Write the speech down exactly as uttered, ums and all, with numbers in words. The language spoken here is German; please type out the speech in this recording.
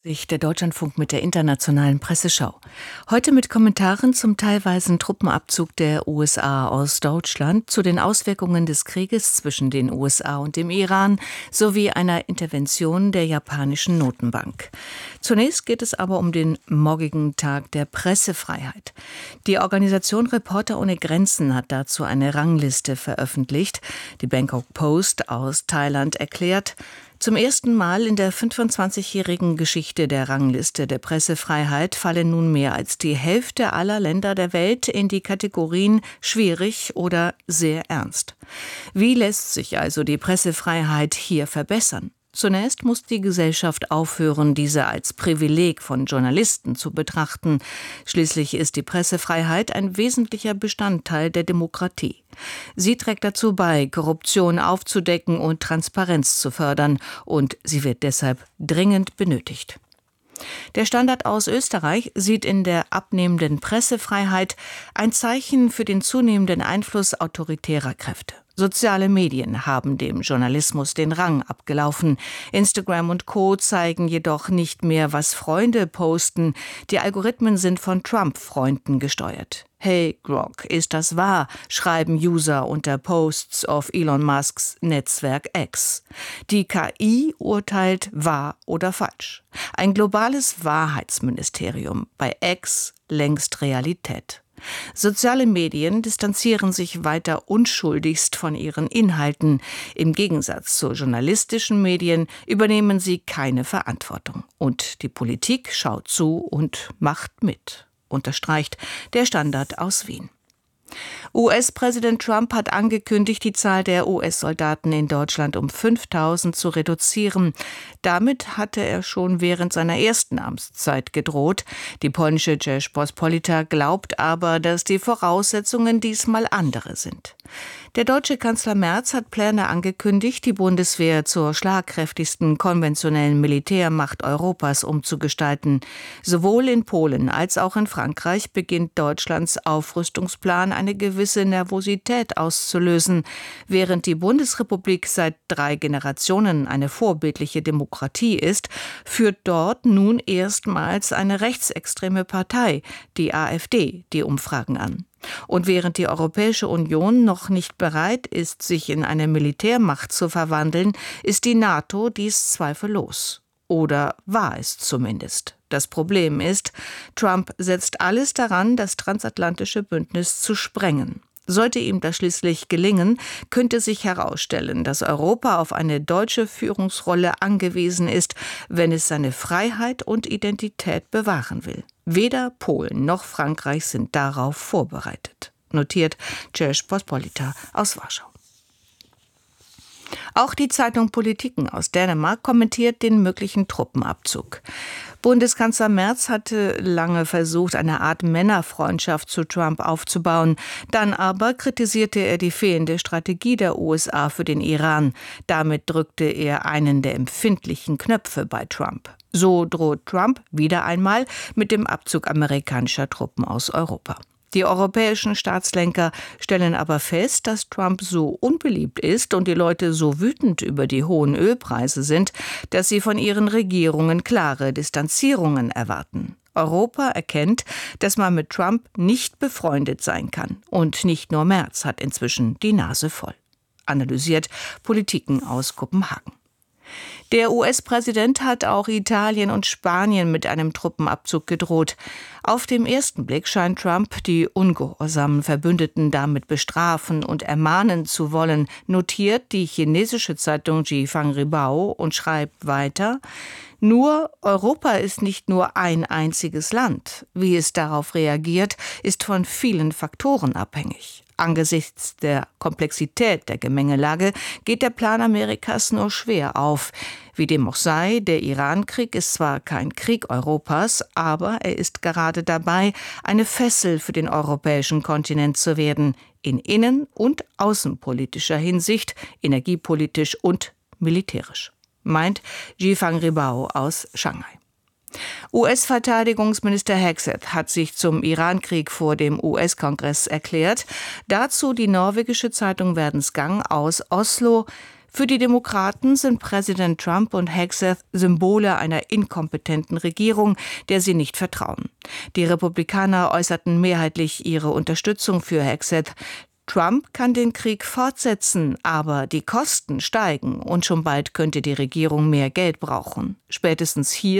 Sich der Deutschlandfunk mit der internationalen Presseschau. Heute mit Kommentaren zum teilweisen Truppenabzug der U S A aus Deutschland, zu den Auswirkungen des Krieges zwischen den U S A und dem Iran sowie einer Intervention der japanischen Notenbank. Zunächst geht es aber um den morgigen Tag der Pressefreiheit. Die Organisation Reporter ohne Grenzen hat dazu eine Rangliste veröffentlicht. Die Bangkok Post aus Thailand erklärt: Zum ersten Mal in der fünfundzwanzigjährigen Geschichte der Rangliste der Pressefreiheit fallen nun mehr als die Hälfte aller Länder der Welt in die Kategorien schwierig oder sehr ernst. Wie lässt sich also die Pressefreiheit hier verbessern? Zunächst muss die Gesellschaft aufhören, diese als Privileg von Journalisten zu betrachten. Schließlich ist die Pressefreiheit ein wesentlicher Bestandteil der Demokratie. Sie trägt dazu bei, Korruption aufzudecken und Transparenz zu fördern, und sie wird deshalb dringend benötigt. Der Standard aus Österreich sieht in der abnehmenden Pressefreiheit ein Zeichen für den zunehmenden Einfluss autoritärer Kräfte. Soziale Medien haben dem Journalismus den Rang abgelaufen. Instagram und Co. zeigen jedoch nicht mehr, was Freunde posten. Die Algorithmen sind von Trump-Freunden gesteuert. Hey Grok, ist das wahr? Schreiben User unter Posts auf Elon Musks Netzwerk X. Die K I urteilt wahr oder falsch. Ein globales Wahrheitsministerium, bei X längst Realität. Soziale Medien distanzieren sich weiter unschuldigst von ihren Inhalten. Im Gegensatz zu journalistischen Medien übernehmen sie keine Verantwortung. Und die Politik schaut zu und macht mit, unterstreicht der Standard aus Wien. U S-Präsident Trump hat angekündigt, die Zahl der U S-Soldaten in Deutschland um fünftausend zu reduzieren. Damit hatte er schon während seiner ersten Amtszeit gedroht. Die polnische Rzeczpospolita glaubt aber, dass die Voraussetzungen diesmal andere sind. Der deutsche Kanzler Merz hat Pläne angekündigt, die Bundeswehr zur schlagkräftigsten konventionellen Militärmacht Europas umzugestalten. Sowohl in Polen als auch in Frankreich beginnt Deutschlands Aufrüstungsplan eine gewisse Nervosität auszulösen. Während die Bundesrepublik seit drei Generationen eine vorbildliche Demokratie ist, führt dort nun erstmals eine rechtsextreme Partei, die AfD, die Umfragen an. Und während die Europäische Union noch nicht bereit ist, sich in eine Militärmacht zu verwandeln, ist die NATO dies zweifellos. Oder war es zumindest. Das Problem ist, Trump setzt alles daran, das transatlantische Bündnis zu sprengen. Sollte ihm das schließlich gelingen, könnte sich herausstellen, dass Europa auf eine deutsche Führungsrolle angewiesen ist, wenn es seine Freiheit und Identität bewahren will. Weder Polen noch Frankreich sind darauf vorbereitet, notiert Rzeczpospolita aus Warschau. Auch die Zeitung Politiken aus Dänemark kommentiert den möglichen Truppenabzug. Bundeskanzler Merz hatte lange versucht, eine Art Männerfreundschaft zu Trump aufzubauen. Dann aber kritisierte er die fehlende Strategie der U S A für den Iran. Damit drückte er einen der empfindlichen Knöpfe bei Trump. So droht Trump wieder einmal mit dem Abzug amerikanischer Truppen aus Europa. Die europäischen Staatslenker stellen aber fest, dass Trump so unbeliebt ist und die Leute so wütend über die hohen Ölpreise sind, dass sie von ihren Regierungen klare Distanzierungen erwarten. Europa erkennt, dass man mit Trump nicht befreundet sein kann. Und nicht nur Merz hat inzwischen die Nase voll. Analysiert Politiken aus Kopenhagen. Der U S-Präsident hat auch Italien und Spanien mit einem Truppenabzug gedroht. Auf den ersten Blick scheint Trump die ungehorsamen Verbündeten damit bestrafen und ermahnen zu wollen, notiert die chinesische Zeitung Jifang Ribao und schreibt weiter: Nur Europa ist nicht nur ein einziges Land. Wie es darauf reagiert, ist von vielen Faktoren abhängig. Angesichts der Komplexität der Gemengelage geht der Plan Amerikas nur schwer auf. Wie dem auch sei, der Iran-Krieg ist zwar kein Krieg Europas, aber er ist gerade dabei, eine Fessel für den europäischen Kontinent zu werden, in innen- und außenpolitischer Hinsicht, energiepolitisch und militärisch, meint Jifang Ribao aus Shanghai. U S-Verteidigungsminister Hegseth hat sich zum Iran-Krieg vor dem U S-Kongress erklärt. Dazu die norwegische Zeitung Verdens Gang aus Oslo: Für die Demokraten sind Präsident Trump und Hegseth Symbole einer inkompetenten Regierung, der sie nicht vertrauen. Die Republikaner äußerten mehrheitlich ihre Unterstützung für Hegseth. Trump kann den Krieg fortsetzen, aber die Kosten steigen und schon bald könnte die Regierung mehr Geld brauchen. Spätestens hier